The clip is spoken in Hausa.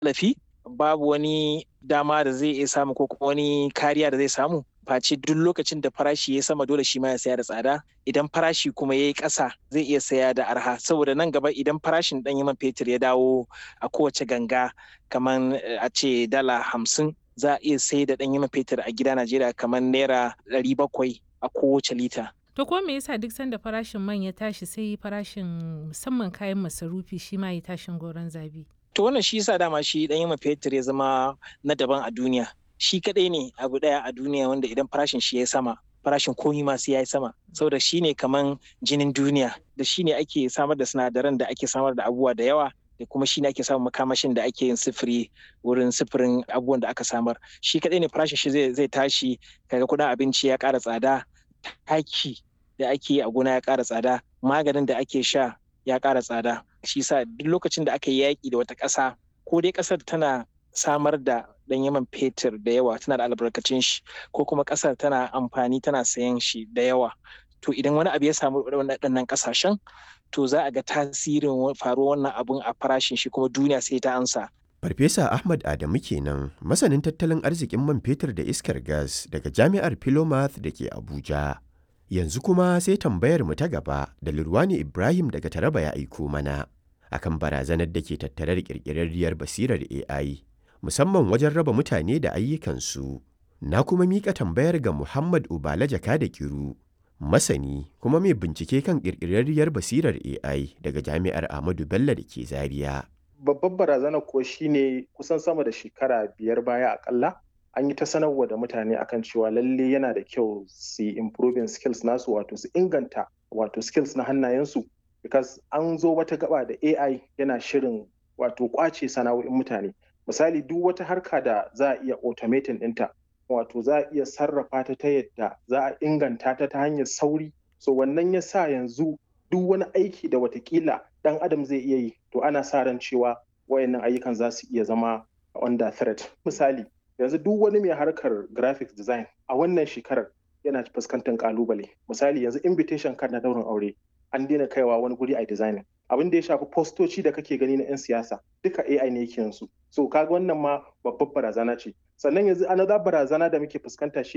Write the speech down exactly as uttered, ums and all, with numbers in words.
tallafi babu wani dama da zai iya samu ko kuma wani kariya da zai samu face duk lokacin da farashi ya sama dole shi ma ya saya da tsada, idan farashi kuma ya yi ƙasa zai iya saya da arha, saboda nan gaba idan farashin ɗanyen man fetur ya dawo a kowace ganga kamar a ce dala hamsin, za a iya sai da ɗanyen man fetur a gida Najeriya kamar naira ɗari bakwai a kowace lita. To ko me yasa duk sanda farashin man ya tashi sai farashin musamman kayan masarufi shi ma ya tashin goron zabi? To wannan shi yasa dama shi ɗanyen man fetur ya zama na daban a duniya. Shi kaɗai ne abu ɗaya a duniya wanda idan farashin shi ya sama, farashin komi ma sai ya yi sama. Saboda shi ne kaman jinin duniya, da shi ne ake samar da sinadaran da ake samar da abubuwa da yawa, da kuma shi ne ake samun makamashin da ake yin sifiri wurin sifirin abubuwan da aka samar. Shi kaɗai ne farashin shi zai, zai tashi, kaga kuɗin abinci ya ƙara tsada, taki da ake yi a gona ya ƙara tsada, maganin da ake sha ya ƙara tsada. Shi sa duk lokacin da aka yi yaƙi da wata ƙasa, ko dai ƙasar tana samar da ɗanyen man fetur da yawa, tana da albarkacin shi, ko kuma ƙasar tana amfani tana sayan shi da yawa, to idan wani abu ya samu waɗannan ƙasashen, to za a ga tasirin faruwar wannan abun a farashin shi, kuma duniya sai ta ansa. Farfesa Ahmad Adamu kenan, masanin tattalin arzikin man fetur da iskar gas daga Jami'ar Philomath da ke Abuja. Yanzu kuma sai tambayar mu ta gaba da Lurwani Ibrahim daga Taraba ya aiko mana akan barazanar da ke tattare da ƙirƙirarriyar basirar A I, musamman wajen raba mutane da ayyukansu. Na kuma miƙa tambayar ga Muhammad Ubala Jaka da Kiru, masani kuma mai bincike kan ƙirƙirarriyar basirar A I daga Jami'ar Ahmadu Bello da ke Zaria. Babbar barazana ko shine kusan sama da shekara biyar baya akalla an yi ta sanarwa da mutane akan cewa lalle yana da kyau su improving skills nasu, wato su inganta wato skills na hannayensu, because an zo wata gaba da A I yana shirin wato kwace sana'o'in mutane. Misali duk wata harka da za a iya automating ɗinta, wato za a iya sarrafa ta ta yadda za a inganta ta ta hanyar sauri. So wannan ya sa yanzu duk wani aiki da watakila ɗan adam zai iya yi, to ana sa ran cewa wayannan ayyukan za su iya zama under threat. Misali yanzu duk wani mai harkar graphic design a wannan shekarar yana fuskantar kalubale. Misali yanzu invitation card na daurin aure an daina kaiwa wani guri a designing. Abin da ya shafi postoci da kake gani na 'yan siyasa duka A I ne yake yansu. So kaga wannan ma babbar barazana ce. Sannan yanzu another barazana da muke fuskanta shi